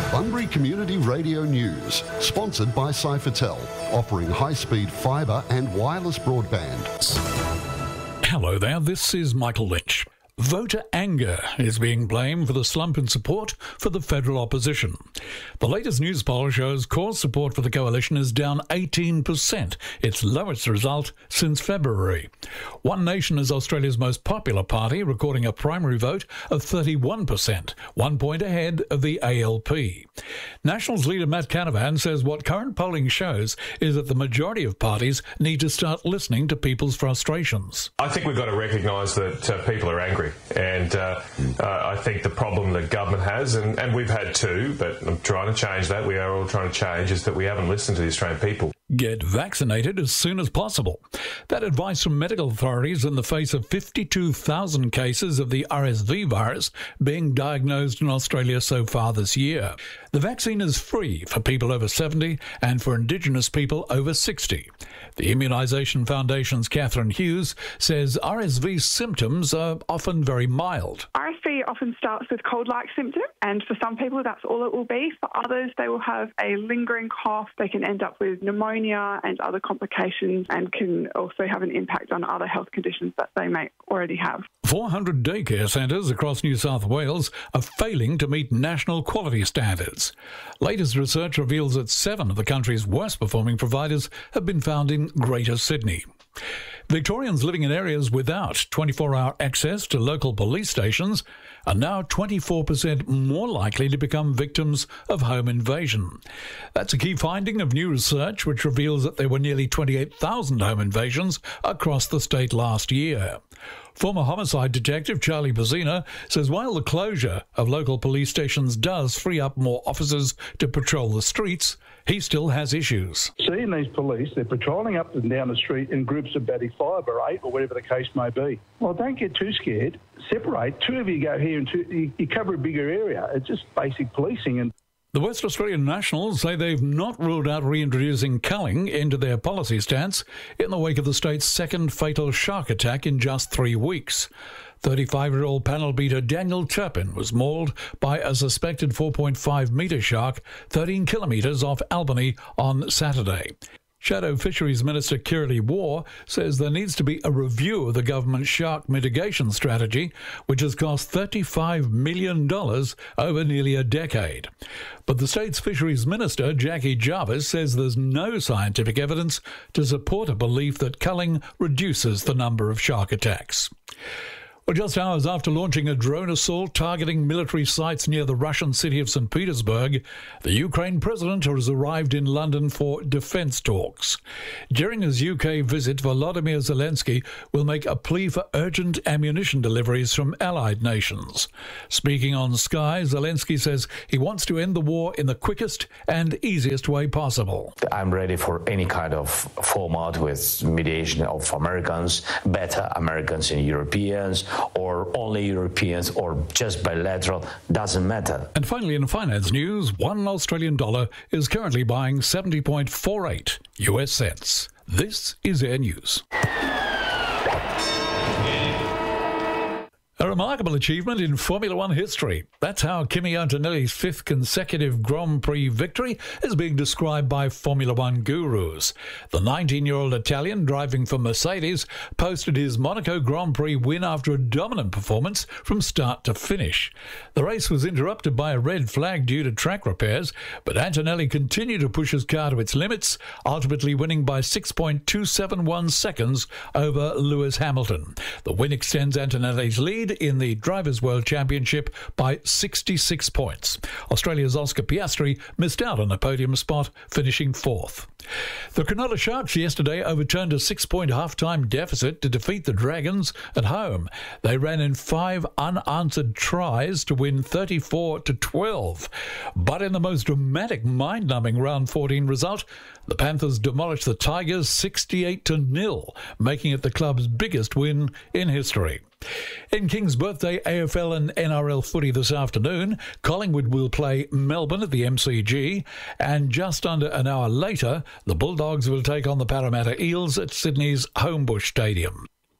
Bunbury Community Radio News, sponsored by Cyfertel, offering high-speed fibre and wireless broadband. Hello there, this is Michael Lynch. Voter anger is being blamed for the slump in support for the federal opposition. The latest news poll shows core support for the coalition is down 18%, its lowest result since February. One Nation is Australia's most popular party, recording a primary vote of 31%, 1 point ahead of the ALP. Nationals leader Matt Canavan says what current polling shows is that the majority of parties need to start listening to people's frustrations. I think we've got to recognise that people are angry. And I think the problem that government has, and we've had too, but I'm trying to change that, we are all trying to change, is that we haven't listened to the Australian people. Get vaccinated as soon as possible. That advice from medical authorities in the face of 52,000 cases of the RSV virus being diagnosed in Australia so far this year. The vaccine is free for people over 70 and for Indigenous people over 60. The Immunisation Foundation's Catherine Hughes says RSV symptoms are often very mild. RSV often starts with cold-like symptoms, and for some people that's all it will be. For others, they will have a lingering cough. They can end up with pneumonia and other complications, and can also have an impact on other health conditions that they may already have. 400 daycare centres across New South Wales are failing to meet national quality standards. Latest research reveals that 7 of the country's worst-performing providers have been found in Greater Sydney. Victorians living in areas without 24-hour access to local police stations are now 24% more likely to become victims of home invasion. That's a key finding of new research, which reveals that there were nearly 28,000 home invasions across the state last year. Former homicide detective Charlie Bozzina says while the closure of local police stations does free up more officers to patrol the streets, he still has issues. Seeing these police, they're patrolling up and down the street in groups of about 5 or 8 or whatever the case may be. Well, don't get too scared. Separate. 2 of you go here and 2, you cover a bigger area. It's just basic policing. And the West Australian Nationals say they've not ruled out reintroducing culling into their policy stance in the wake of the state's second fatal shark attack in just 3 weeks. 35-year-old panel beater Daniel Turpin was mauled by a suspected 4.5-metre shark 13 kilometres off Albany on Saturday. Shadow Fisheries Minister Kirralie Waugh says there needs to be a review of the government's shark mitigation strategy, which has cost $35 million over nearly a decade. But the state's Fisheries Minister, Jackie Jarvis, says there's no scientific evidence to support a belief that culling reduces the number of shark attacks. Well, just hours after launching a drone assault targeting military sites near the Russian city of St. Petersburg, the Ukraine president has arrived in London for defence talks. During his UK visit, Volodymyr Zelensky will make a plea for urgent ammunition deliveries from allied nations. Speaking on Sky, Zelensky says he wants to end the war in the quickest and easiest way possible. I'm ready for any kind of format with mediation of Americans, better Americans and Europeans, or only Europeans, or just bilateral, doesn't matter. And finally, in finance news, $1 Australian dollar is currently buying 70.48 US cents. This is Air News. A remarkable achievement in Formula One history. That's how Kimi Antonelli's 5th consecutive Grand Prix victory is being described by Formula One gurus. The 19-year-old Italian driving for Mercedes posted his Monaco Grand Prix win after a dominant performance from start to finish. The race was interrupted by a red flag due to track repairs, but Antonelli continued to push his car to its limits, ultimately winning by 6.271 seconds over Lewis Hamilton. The win extends Antonelli's lead in the Drivers' World Championship by 66 points. Australia's Oscar Piastri missed out on a podium spot, finishing 4th. The Cronulla Sharks yesterday overturned a 6-point half-time deficit to defeat the Dragons at home. They ran in 5 unanswered tries to win 34-12. But in the most dramatic, mind-numbing round 14 result, the Panthers demolished the Tigers 68-0, making it the club's biggest win in history. In King's Birthday AFL and NRL footy this afternoon, Collingwood will play Melbourne at the MCG, and just under an hour later, the Bulldogs will take on the Parramatta Eels at Sydney's Homebush Stadium.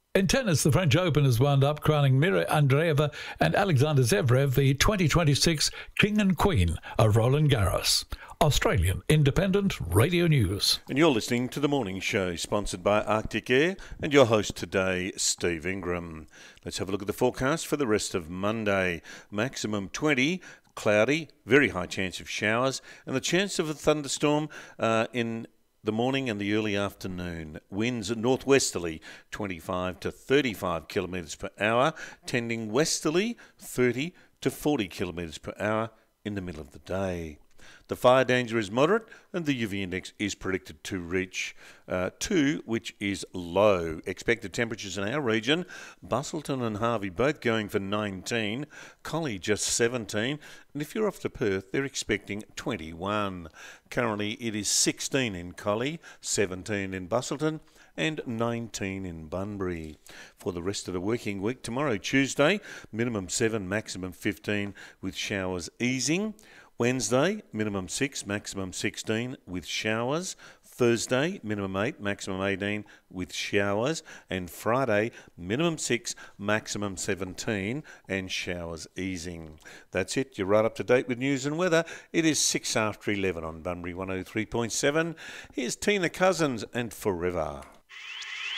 In tennis, the French Open has wound up crowning Mira Andreeva and Alexander Zverev the 2026 King and Queen of Roland Garros. Australian Independent Radio News. And you're listening to The Morning Show, sponsored by Arctic Air, and your host today, Steve Ingram. Let's have a look at the forecast for the rest of Monday. Maximum 20, cloudy, very high chance of showers, and the chance of a thunderstorm in the morning and the early afternoon. Winds northwesterly 25 to 35 kilometres per hour, tending westerly 30 to 40 kilometres per hour in the middle of the day. The fire danger is moderate and the UV index is predicted to reach 2, which is low. Expected temperatures in our region, Busselton and Harvey both going for 19, Collie just 17, and if you're off to Perth, they're expecting 21. Currently it is 16 in Collie, 17 in Busselton, and 19 in Bunbury. For the rest of the working week, tomorrow Tuesday, minimum 7, maximum 15 with showers easing. Wednesday, minimum 6, maximum 16 with showers. Thursday, minimum 8, maximum 18 with showers. And Friday, minimum 6, maximum 17 and showers easing. That's it. You're right up to date with news and weather. It is 6 after 11 on Bunbury 103.7. Here's Tina Cousins and Forever.